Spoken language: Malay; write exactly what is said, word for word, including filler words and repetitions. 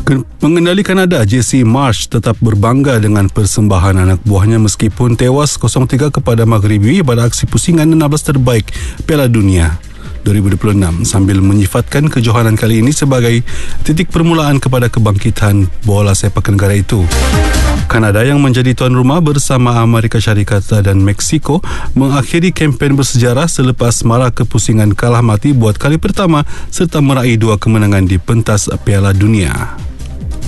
Pengendali Kanada Jesse Marsh tetap berbangga dengan persembahan anak buahnya meskipun tewas kosong tiga kepada Maghribi pada aksi pusingan enam belas terbaik Piala Dunia dua ribu dua puluh enam sambil menyifatkan kejohanan kali ini sebagai titik permulaan kepada kebangkitan bola sepak negara itu. Kanada yang menjadi tuan rumah bersama Amerika Syarikat dan Meksiko mengakhiri kempen bersejarah selepas mara kepusingan kalah mati buat kali pertama serta meraih dua kemenangan di pentas Piala Dunia.